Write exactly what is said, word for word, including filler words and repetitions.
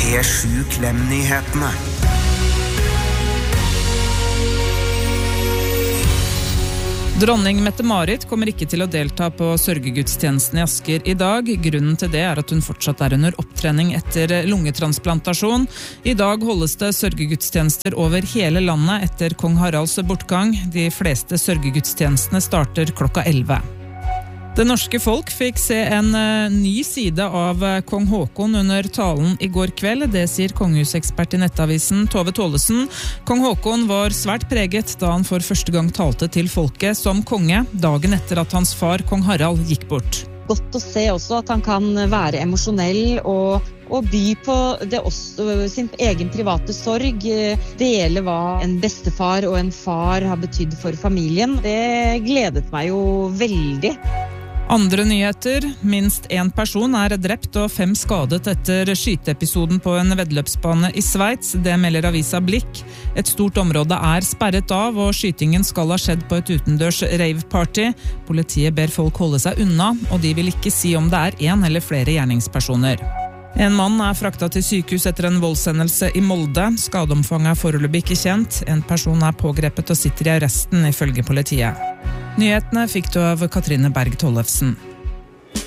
P sju Klem-nyhetene. Dronning Mette-Marit kommer ikke til å delta på sørgegudstjenesten i Asker i dag. Grunnen til det er at hun fortsatt er under opptrening etter lungetransplantasjon. I dag holdes det sørgegudstjenester over hele landet etter kong Haralds bortgang. De fleste sørgegudstjenestene starter klokka elleve. Det norske folk fikk se en uh, ny side av uh, kong Håkon under talen i går kveld. Det sier kongehusekspert i Nettavisen Tove Tålesen. Kong Håkon var svært preget da han for første gang talte til folket som konge, dagen etter at hans far, kong Harald, gikk bort. Godt å se også at han kan være emosjonell og, og by på det også, sin egen private sorg. Dele hva en bestefar og en far har betydd for familien. Det gledet meg jo veldig. Andre nyheter. Minst en person er drept og fem skadet etter skyteepisoden på en veddeløpsbane i Sveits. Det melder avisa Blikk. Et stort område er sperret av, og skytingen skal ha skjedd på et utendørs rave-party. Politiet ber folk holde seg unna, og de vil ikke si om det er en eller flere gjerningspersoner. En mann er fraktet til sykehus etter en voldshendelse i Molde. Skadeomfanget er foreløpig ikke kjent. En person er pågrepet og sitter i arresten, ifølge politiet. Nyhetene fikk du av Katrine Berg Tollefsen.